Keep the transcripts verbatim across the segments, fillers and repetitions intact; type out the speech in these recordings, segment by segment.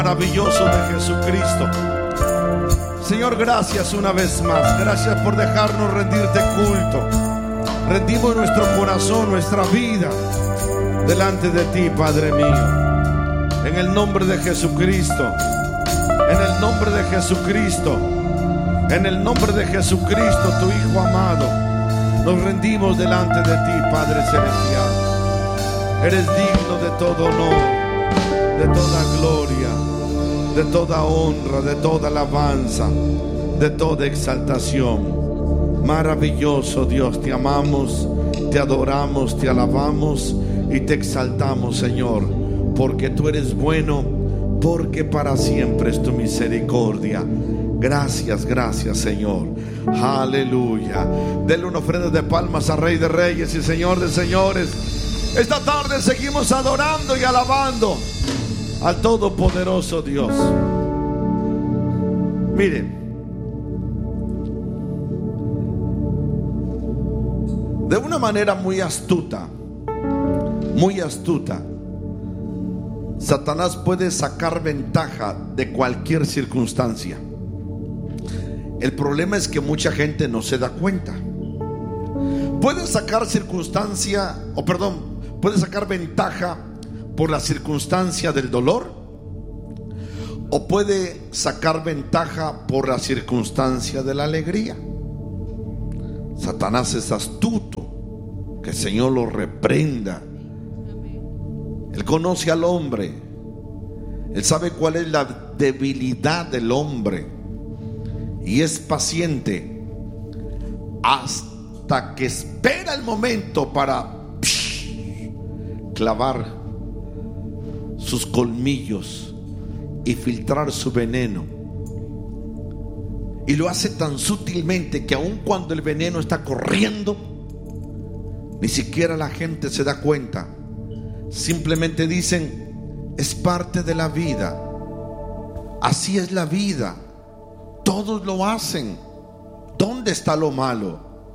Maravilloso de Jesucristo. Señor, gracias una vez más. Gracias por dejarnos rendirte culto. Rendimos nuestro corazón, nuestra vida delante de ti, Padre mío. En el nombre de Jesucristo. En el nombre de Jesucristo. En el nombre de Jesucristo, tu Hijo amado, nos rendimos delante de ti, Padre celestial. Eres digno de todo honor, de toda gloria, de toda honra, de toda alabanza, de toda exaltación. Maravilloso Dios, te amamos, te adoramos, te alabamos y te exaltamos, Señor, porque tú eres bueno, porque para siempre es tu misericordia. Gracias, gracias, Señor. Aleluya. Denle una ofrenda de palmas al Rey de Reyes y Señor de Señores. Esta tarde seguimos adorando y alabando al Todopoderoso Dios. Miren, de una manera muy astuta, muy astuta, Satanás puede sacar ventaja de cualquier circunstancia. El problema es que mucha gente no se da cuenta. Puede sacar circunstancia, o perdón, puede sacar ventaja por la circunstancia del dolor, o puede sacar ventaja por la circunstancia de la alegría. Satanás es astuto, que el Señor lo reprenda. Él conoce al hombre, él sabe cuál es la debilidad del hombre y es paciente hasta que espera el momento para psh, clavar sus colmillos y filtrar su veneno. Y lo hace tan sutilmente que aun cuando el veneno está corriendo, ni siquiera la gente se da cuenta. Simplemente dicen: es parte de la vida, así es la vida, todos lo hacen. ¿Dónde está lo malo?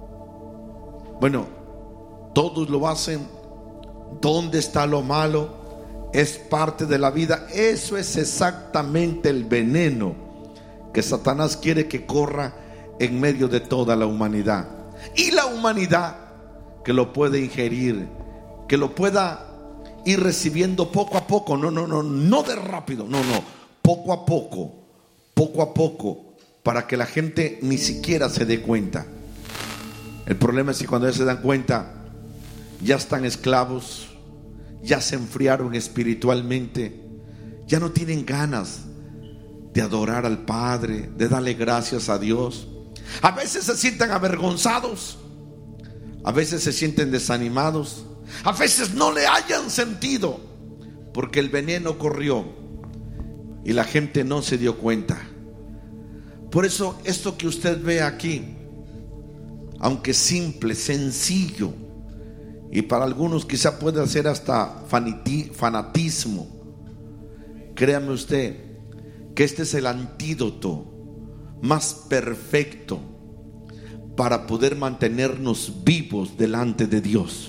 Bueno, todos lo hacen. ¿Dónde está lo malo? Es parte de la vida. Eso es exactamente el veneno que Satanás quiere que corra en medio de toda la humanidad. Y la humanidad que lo puede ingerir, que lo pueda ir recibiendo poco a poco. No, no, no, no de rápido, no, no, poco a poco, poco a poco, para que la gente ni siquiera se dé cuenta. El problema es que cuando ya se dan cuenta, ya están esclavos, ya se enfriaron espiritualmente, ya no tienen ganas de adorar al Padre, de darle gracias a Dios. A veces se sienten avergonzados, a veces se sienten desanimados, a veces no le hayan sentido, porque el veneno corrió y la gente no se dio cuenta. Por eso esto que usted ve aquí, aunque simple, sencillo, y para algunos quizá pueda ser hasta fanatismo, créame usted que este es el antídoto más perfecto para poder mantenernos vivos delante de Dios.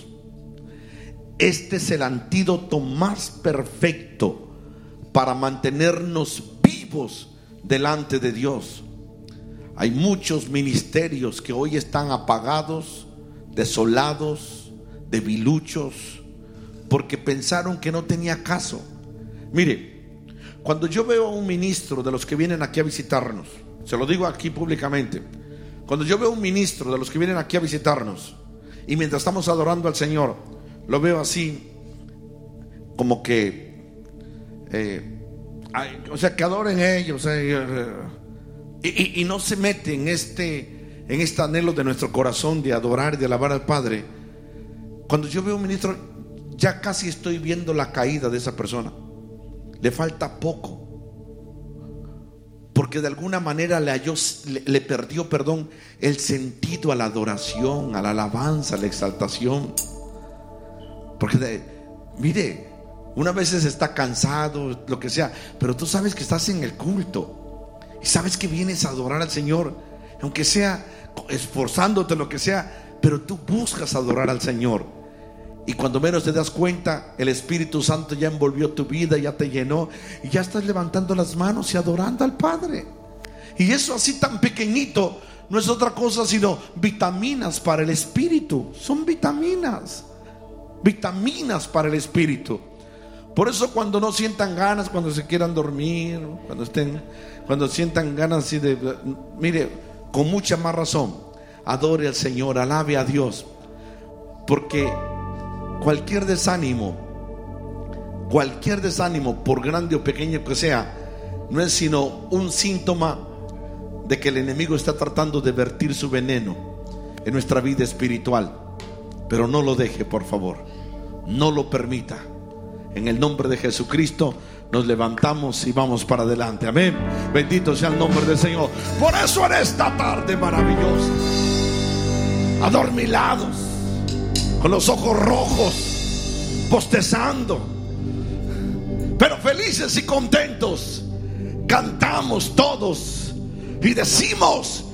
Este es el antídoto más perfecto para mantenernos vivos delante de Dios. Hay muchos ministerios que hoy están apagados, desolados, debiluchos, porque pensaron que no tenía caso. Mire, cuando yo veo a un ministro de los que vienen aquí a visitarnos, se lo digo aquí públicamente, cuando yo veo a un ministro de los que vienen aquí a visitarnos y mientras estamos adorando al Señor, lo veo así como que eh, ay, o sea, que adoren ellos, eh, y, y, y no se mete en este en este anhelo de nuestro corazón de adorar y de alabar al Padre. Cuando yo veo a un ministro, ya casi estoy viendo la caída de esa persona. Le falta poco, porque de alguna manera le, halló, le, le perdió, perdón, el sentido a la adoración, a la alabanza, a la exaltación. Porque de, mire, una vez está cansado, lo que sea, pero tú sabes que estás en el culto y sabes que vienes a adorar al Señor, aunque sea esforzándote, lo que sea, pero tú buscas adorar al Señor. Y cuando menos te das cuenta, el Espíritu Santo ya envolvió tu vida, ya te llenó, y ya estás levantando las manos y adorando al Padre. Y eso así tan pequeñito no es otra cosa sino vitaminas para el espíritu. Son vitaminas, vitaminas para el espíritu. Por eso cuando no sientan ganas, cuando se quieran dormir, cuando estén, cuando sientan ganas así de, mire, con mucha más razón, adore al Señor, alabe a Dios, porque cualquier desánimo, cualquier desánimo, por grande o pequeño que sea, no es sino un síntoma de que el enemigo está tratando de vertir su veneno en nuestra vida espiritual. Pero no lo deje, por favor, no lo permita. En el nombre de Jesucristo nos levantamos y vamos para adelante. Amén. Bendito sea el nombre del Señor. Por eso en esta tarde maravillosa, adormilados, con los ojos rojos, bostezando, pero felices y contentos, cantamos todos y decimos: